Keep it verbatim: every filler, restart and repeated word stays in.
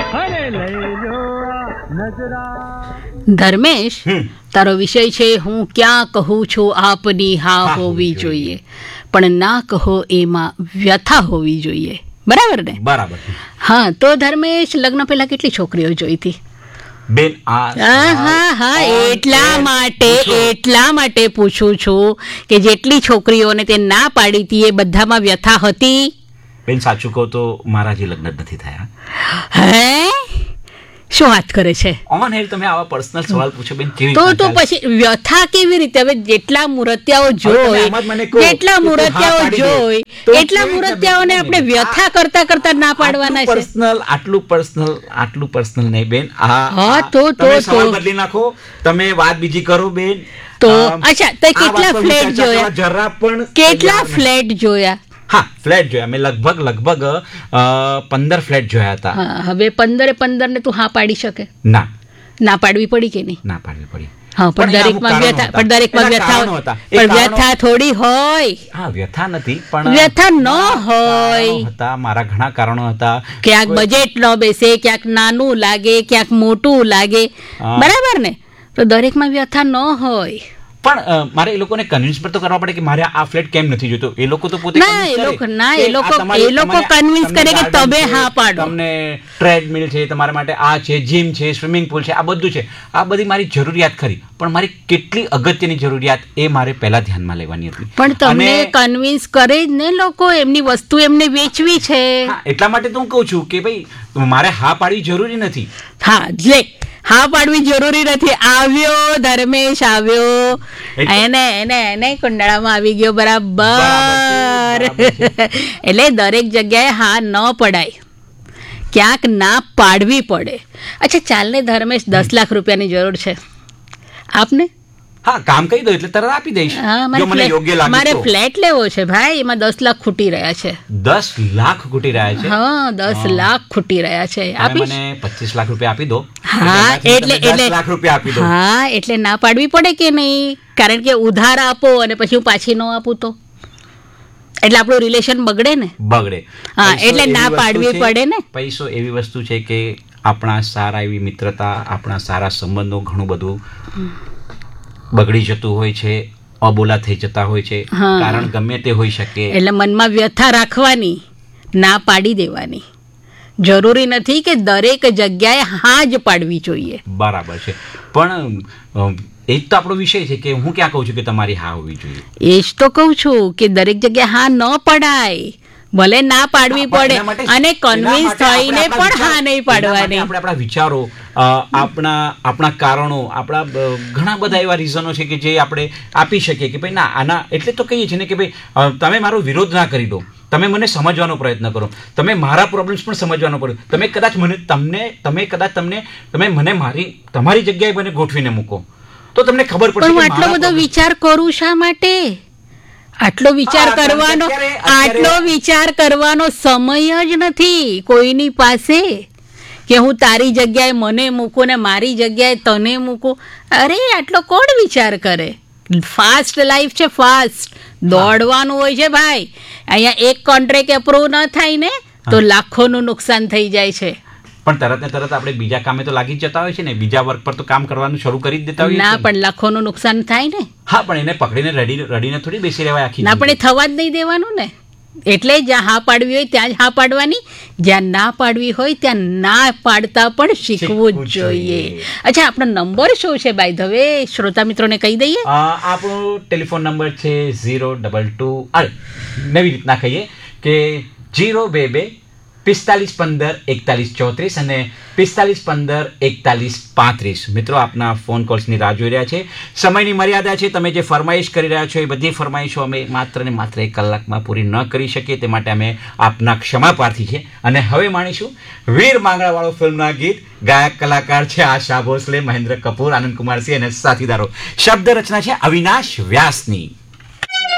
ધર્મેશ, તારો વિષય છે હું ક્યાં કહું છું આપની હા હોવી જોઈએ, પણ ના કહો એમાં વ્યથા હોવી જોઈએ. બરાબર ને? બરાબર. હા, તો ધર્મેશ, લગ્ન પહેલા કેટલી છોકરીઓ જોઈ હતી? બેન, હા હા હા એટલા માટે એટલા માટે પૂછું છું કે જેટલી છોકરીઓને તે ના પાડી હતી એ બધામાં વ્યથા હતી? બેન, સાચું કહું તો મારા જે લગ્ન જ નથી થયા. હે? શું વાત કરે છે? ઓન એર તમે આવા પર્સનલ સવાલ પૂછો બેન, કેવી તો તો પછી વ્યથા કેવી રીતે? હવે જેટલા મુરતિયાઓ જોઈ જેટલા મુરતિયાઓ જોઈ એટલા મુરતિયાઓને આપણે વ્યથા કરતા કરતા ના પાડવાના છે. પર્સનલ આટલું પર્સનલ આટલું પર્સનલ નહીં બેન. હા, તો તો સવાલ બદલી નાખો, તમે વાત બીજી કરો બેન. તો અચ્છા, તો કેટલા ફ્લેટ જોયા? જરા પણ કેટલા ફ્લેટ જોયા? હા, ફ્લેટ જોયા મેં. લગભગ લગભગ પંદર ફ્લેટ જોયા હતા. હા, હવે પંદરે પંદર ને તું હા પાડી શકે? ના, ના પાડવી પડી કે નહીં? ના પાડવી પડી. હા, પણ દરેકમાં વ્યથા પણ દરેકમાં વ્યથા પણ વ્યથા થોડી હોય. હા, વ્યથા નથી પણ વ્યથા ન હોય. હતા મારા ઘણા કારણો હતા. ક્યાંક બજેટ ન બેસે, ક્યાંક નાનું લાગે, ક્યાંક મોટું લાગે. બરાબર ને? તો દરેકમાં વ્યથા ન હોય. પણ મારે એ લોકોને કન્વિન્સ પર તો કરવા પડે કે મારે આ ફ્લેટ કેમ નથી જોઈતો. એ લોકો તો પોતે ના એ લોકો ના એ લોકો એ લોકો કન્વિન્સ કરે કે તમે હા પાડો. તમને ટ્રેડમિલ છે, તમારા માટે આ છે, જીમ છે, સ્વિમિંગ પુલ છે, આ બધું છે. આ બધી મારી જરૂરિયાત ખરી, પણ મારી કેટલી અગત્યની જરૂરિયાત એ મારે પહેલા ધ્યાનમાં લેવાની હતી. પણ તમને કન્વિન્સ કરે જ ને લોકો, એમની વસ્તુ એમને વેચવી છે. હા, એટલા માટે તો હું કહું છું કે ભાઈ મારે હા પાડવી જરૂરી નથી. હા, લે હા પાડવી જરૂરી નથી. આવ્યો ધર્મેશ, આવ્યો. એને એને એને કુંડાળામાં આવી ગયો. બરાબર. એટલે દરેક જગ્યાએ હા ન પડાય, ક્યાંક ના પાડવી પડે. અચ્છા, ચાલ ને ધર્મેશ, દસ લાખ રૂપિયાની જરૂર છે, આપને. હા, કામ કહી દો એટલે તરત આપી દઈશ. જો મને યોગ્ય લાગે. મારે ફ્લેટ લેવો છે ભાઈ, એમાં દસ લાખ ખૂટી રહ્યા છે. દસ લાખ ખૂટી રહ્યા છે? હા, દસ લાખ ખૂટી રહ્યા છે. આપી મને પચીસ લાખ રૂપિયા આપી દો. હા, એટલે એટલે લાખ રૂપિયા આપી દો. હા, એટલે ના પાડવી પડે કે નહીં? કારણ કે ઉધાર આપો અને પછી હું પાછી ન આપું તો એટલે આપણું રિલેશન બગડે ને. બગડે. હા, એટલે ના પાડવી પડે ને. પૈસો એવી વસ્તુ છે કે આપણા સારા એવી મિત્રતા, આપણા સારા સંબંધો ઘણું બધું બગડી જતું હોય છે, અબોલા થઈ જતા હોય છે. કારણ ગમે તે હોઈ શકે. એટલે મનમાં વ્યથા રાખવાની, ના પાડી દેવાની. જરૂરી નથી કે દરેક જગ્યાએ હા જ પાડવી જોઈએ. બરાબર છે, પણ એ જ તો આપણો વિષય છે કે હું ક્યાં કહું છું કે તમારી હા હોવી જોઈએ. એ જ તો કહું છું કે દરેક જગ્યાએ હા ન પડાય. ભલે ના પાડવી પડે અને કન્વિન્સ થઈને પણ હા નહીં પાડવાની. આપણે આપણા વિચારો, આપણા આપણા કારણો, આપણા ઘણા બધા એવા રીઝનો છે કે જે આપણે આપી શકીએ કે ભાઈ ના આના, એટલે તો કહીએ છીએ ને કે ભાઈ તમે મારો વિરોધ ના કરી દો, તમે મને સમજવાનો પ્રયત્ન કરો, તમે મારા પ્રોબ્લેમ્સ પણ સમજવાનો પડે, તમે કદાચ મને તમને તમે કદાચ તમને તમે મને મારી તમારી જગ્યાએ મને ગોઠવીને મૂકો તો તમને ખબર પડશે. હું આટલો બધો વિચાર કરું શા માટે? આટલો વિચાર કરવાનો આટલો વિચાર કરવાનો સમય જ નથી કોઈની પાસે કે હું તારી જગ્યાએ મને મૂકું ને મારી જગ્યાએ તને મૂકું. અરે આટલો કોણ વિચાર કરે? ફાસ્ટ લાઈફ છે, ફાસ્ટ દોડવાનું હોય છે ભાઈ. અહીંયા એક કોન્ટ્રાક્ટ એપ્રુવ ન થાય ને તો લાખોનું નુકસાન થઈ જાય છે. પણ તરત ને તરત આપણે બીજા કામે તો લાગી જતા હોય છે ને, બીજા વર્ક પર તો કામ કરવાનું શરૂ કરી દેતા હોય. ના, પણ લાખોનું નુકસાન થાય ને. હા, પણ એને પકડીને રડી રડીને થોડી બેસી રહેવાય આખી. ના, પણ એ થવા જ નહીં દેવાનું ને. એટલે જ્યાં હા પાડવી હોય ત્યાં જ હા પાડવાની, જ્યાં ના પાડવી હોય ત્યાં ના પાડતા પણ શીખવું જ જોઈએ. અચ્છા, આપણો નંબર શું છે બાય ધ વે? શ્રોતા મિત્રોને કહી દઈએ. આપણો ટેલિફોન નંબર છે ઝીરો ડબલ ટુ અરે નવી રીતના કહીએ કે જીરો બે બે પિસ્તાલીસ પંદર એકતાલીસ ચોત્રીસ અને પિસ્તાલીસ પંદર એકતાલીસ પાંત્રીસ. મિત્રો, આપના ફોન કોલ્સની રાહ જોઈ રહ્યા છે. સમયની મર્યાદા છે. તમે જે ફરમાઈશ કરી રહ્યા છો એ બધી ફરમાઈશો અમે માત્ર ને માત્ર એક કલાકમાં પૂરી ન કરી શકીએ, તે માટે અમે આપના ક્ષમા પ્રાર્થી છે. અને હવે માણીશું વીર માંગણાવાળો ફિલ્મના ગીત. ગાયક કલાકાર છે આશા ભોસલે, મહેન્દ્ર કપૂર, આનંદ કુમાર સિંહ અને સાથીદારો. શબ્દ રચના છે અવિનાશ વ્યાસની.